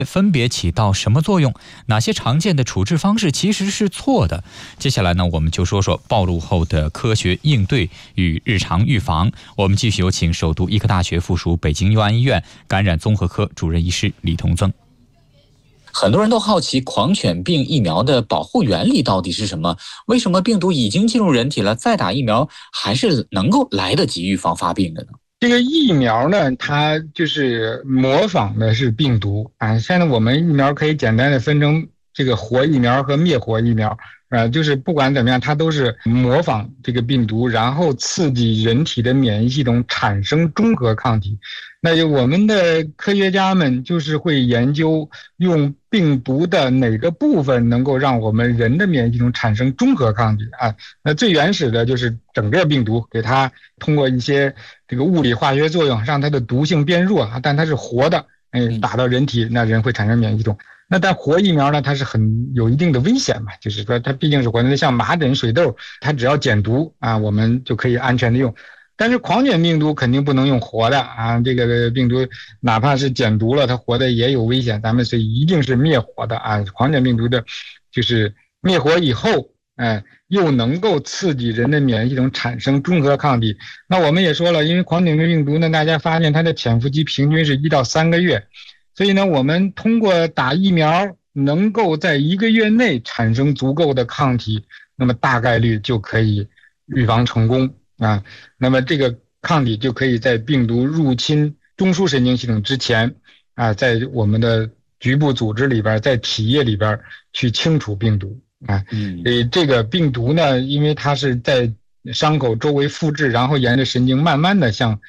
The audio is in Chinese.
分别起到什么作用？哪些常见的处置方式其实是错的？接下来呢，我们就说说暴露后的科学应对与日常预防。我们继续有请首都医科大学附属北京佑安医院感染综合科主任医师李同增。 很多人都好奇狂犬病疫苗的保护原理到底是什么？为什么病毒已经进入人体了，再打疫苗还是能够来得及预防发病的呢？ 这个疫苗呢，它就是模仿的是病毒啊。现在我们疫苗可以简单的分成这个活疫苗和灭活疫苗就是不管怎么样，它都是模仿这个病毒，然后刺激人体的免疫系统产生中和抗体。那就我们的科学家们就是会研究用病毒的哪个部分能够让我们人的免疫系统产生中和抗体啊。那最原始的就是整个病毒给它通过一些这个物理化学作用让它的毒性变弱但它是活的，打到人体，那人会产生免疫系统。那但活疫苗呢，它是很有一定的危险嘛，就是说它毕竟是活的，像麻疹、水痘，它只要减毒我们就可以安全的用。但是狂犬病毒肯定不能用活的这个病毒哪怕是减毒了，它活的也有危险，咱们所以一定是灭活的狂犬病毒的就是灭活以后又能够刺激人的免疫系统产生中和抗体。那我们也说了，因为狂犬病毒呢，大家发现它的潜伏期平均是1到3个月，所以呢，我们通过打疫苗能够在1个月内产生足够的抗体，那么大概率就可以预防成功那么这个抗体就可以在病毒入侵中枢神经系统之前在我们的局部组织里边，在体液里边去清除病毒这个病毒呢，因为它是在伤口周围复制，然后沿着神经慢慢的向